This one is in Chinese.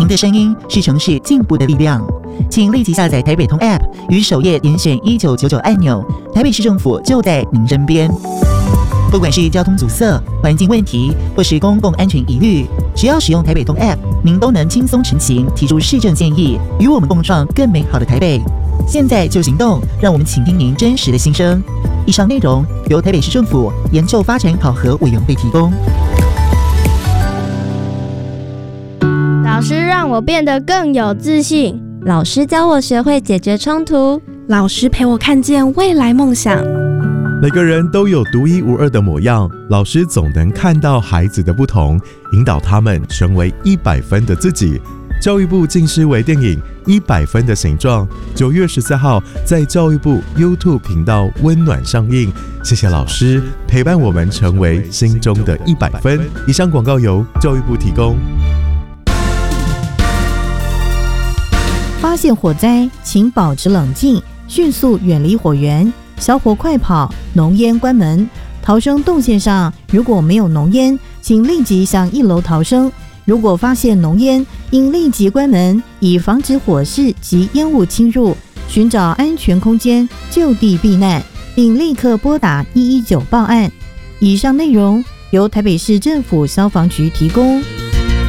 您的声音是城市进步的力量，请立即下载台北通 App， 于首页点选1999按钮，台北市政府就在您身边。不管是交通阻塞、环境问题，或是公共安全疑虑，只要使用台北通 App， 您都能轻松成行，提出市政建议，与我们共创更美好的台北。现在就行动，让我们倾听您真实的心声。以上内容由台北市政府研究发展考核委员会提供。 老师让我变得更有自信， 老师教我学会解决冲突， 老师陪我看见未来梦想。 每个人都有独一无二的模样，老师总能看到孩子的不同，引导他们成为100分的自己。教育部近视微电影《100分的形状》9月14号在教育部 YouTube 频道温暖上映。谢谢老师陪伴我们成为心中的100分。以上广告由教育部提供。 发现火灾，请保持冷静，迅速远离火源，小火快跑，浓烟关门。逃生动线上如果没有浓烟，请立即向1楼逃生。如果发现浓烟，应立即关门，以防止火势及烟雾侵入，寻找安全空间就地避难，并立刻拨打119报案。以上内容由台北市政府消防局提供。